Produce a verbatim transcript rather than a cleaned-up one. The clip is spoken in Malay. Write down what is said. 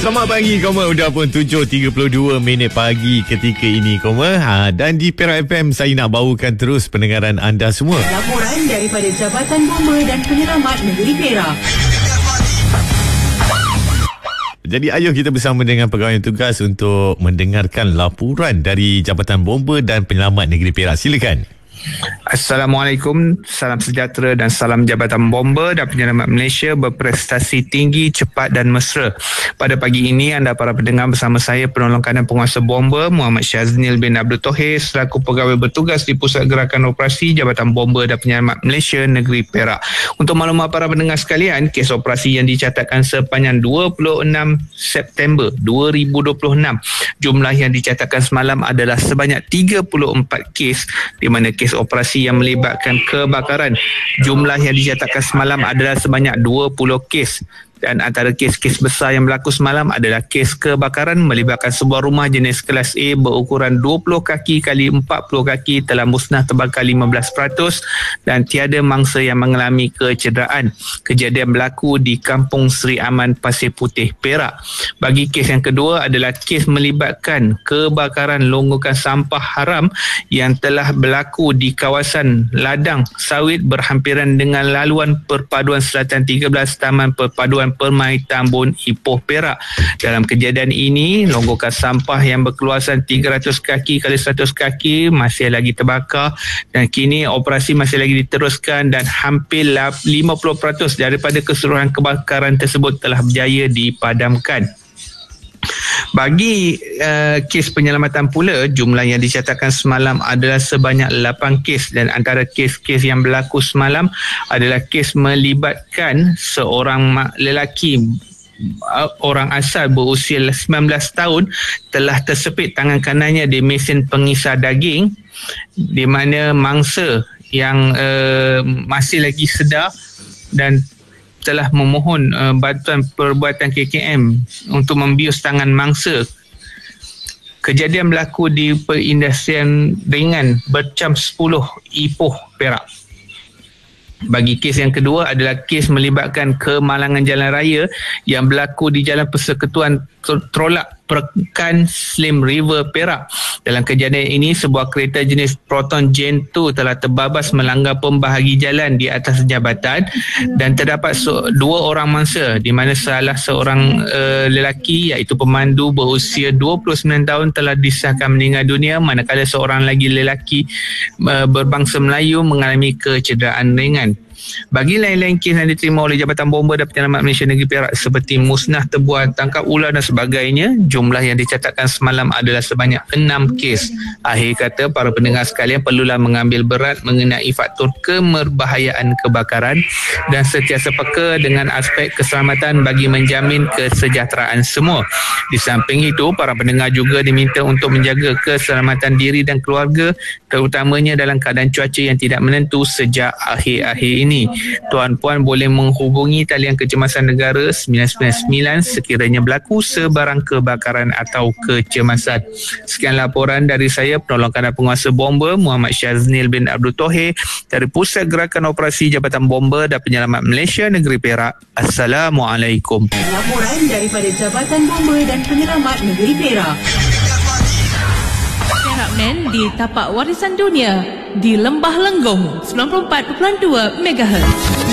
Selamat pagi, Koma. Sudah pun tujuh tiga puluh dua minit pagi ketika ini, Koma. Ha, dan di Perak F M, saya nak bawakan terus pendengaran anda semua. Laporan daripada Jabatan Bomba dan Penyelamat Negeri Perak. Jadi ayuh kita bersama dengan pegawai tugas untuk mendengarkan laporan dari Jabatan Bomba dan Penyelamat Negeri Perak. Silakan. Assalamualaikum, salam sejahtera dan salam Jabatan Bomba dan Penyelamat Malaysia berprestasi tinggi, cepat dan mesra. Pada pagi ini anda para pendengar bersama saya Penolong Kanan Penguasa Bomba Muhammad Syaznil bin Abdul Tohir selaku pegawai bertugas di Pusat Gerakan Operasi Jabatan Bomba dan Penyelamat Malaysia Negeri Perak. Untuk maklumat para pendengar sekalian, kes operasi yang dicatatkan sepanjang dua puluh enam September dua ribu dua puluh enam, jumlah yang dicatatkan semalam adalah sebanyak tiga puluh empat kes, di mana kes operasi yang melibatkan kebakaran, jumlah yang dicatatkan semalam adalah sebanyak dua puluh kes. Dan antara kes-kes besar yang berlaku semalam adalah kes kebakaran melibatkan sebuah rumah jenis kelas A berukuran dua puluh kaki kali empat puluh kaki telah musnah terbakar lima belas peratus dan tiada mangsa yang mengalami kecederaan. Kejadian berlaku di Kampung Seri Aman, Pasir Putih, Perak. Bagi kes yang kedua adalah kes melibatkan kebakaran longgokan sampah haram yang telah berlaku di kawasan ladang sawit berhampiran dengan laluan Perpaduan Selatan tiga belas Taman Perpaduan Permai Tambun, Ipoh, Perak. Dalam kejadian ini, longgokan sampah yang berkeluasan tiga ratus kaki kali seratus kaki masih lagi terbakar dan kini operasi masih lagi diteruskan dan hampir lima puluh peratus daripada keseluruhan kebakaran tersebut telah berjaya dipadamkan. Bagi uh, kes penyelamatan pula, jumlah yang dicatatkan semalam adalah sebanyak lapan kes dan antara kes-kes yang berlaku semalam adalah kes melibatkan seorang lelaki orang asal berusia sembilan belas tahun telah tersepit tangan kanannya di mesin pengisar daging, di mana mangsa yang uh, masih lagi sedar dan telah memohon uh, bantuan perbuatan K K M untuk membius tangan mangsa. Kejadian berlaku di Perindustrian Ringan Bercam sepuluh, Ipoh, Perak. Bagi kes yang kedua adalah kes melibatkan kemalangan jalan raya yang berlaku di Jalan Persekutuan Trolak Pekan Slim River, Perak. Dalam kejadian ini, sebuah kereta jenis Proton Gen dua telah terbabas melanggar pembahagi jalan di atas jabatan dan terdapat so, dua orang mangsa, di mana salah seorang uh, lelaki iaitu pemandu berusia dua puluh sembilan tahun telah disahkan meninggal dunia, manakala seorang lagi lelaki uh, berbangsa Melayu mengalami kecederaan ringan. Bagi lain-lain kes yang diterima oleh Jabatan Bomba dan Penyelamat Malaysia Negeri Perak seperti musnah tebuan, tangkap ular dan sebagainya, jumlah yang dicatatkan semalam adalah sebanyak enam kes. Akhir kata, para pendengar sekalian perlulah mengambil berat mengenai faktor kemerbahayaan kebakaran dan sentiasa peka dengan aspek keselamatan bagi menjamin kesejahteraan semua. Di samping itu, para pendengar juga diminta untuk menjaga keselamatan diri dan keluarga, terutamanya dalam keadaan cuaca yang tidak menentu sejak akhir-akhir ini. Tuan puan boleh menghubungi talian kecemasan negara sembilan sembilan sembilan sekiranya berlaku sebarang kebakaran atau kecemasan. Sekian laporan dari saya Penolong Kanan Penguasa Bomba Muhammad Syaznil bin Abdul Tohir dari Pusat Gerakan Operasi Jabatan Bomba dan Penyelamat Malaysia Negeri Perak. Assalamualaikum. Laporan daripada Jabatan Bomba dan Penyelamat Negeri Perak. Perakmen di tapak warisan dunia di Lembah Lenggong sembilan puluh empat perpuluhan dua megahertz.